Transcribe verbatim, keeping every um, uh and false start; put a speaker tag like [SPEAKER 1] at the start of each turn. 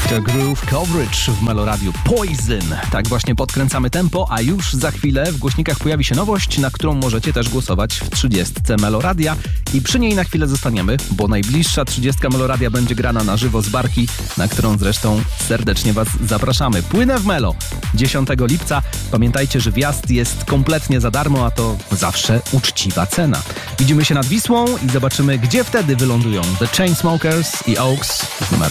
[SPEAKER 1] doktor Groove Coverage w Meloradiu. Poison. Tak właśnie podkręcamy tempo, a już za chwilę w głośnikach pojawi się nowość, na którą możecie też głosować w trzydziestce Meloradia i przy niej na chwilę zostaniemy, bo najbliższa trzydziestka Meloradia będzie grana na żywo z barki, na którą zresztą serdecznie Was zapraszamy. Płynę w Melo dziesiątego lipca. Pamiętajcie, że wjazd jest kompletnie za darmo, a to zawsze uczciwa cena. Widzimy się nad Wisłą i zobaczymy, gdzie wtedy wylądują The Chainsmokers i Oaks w numer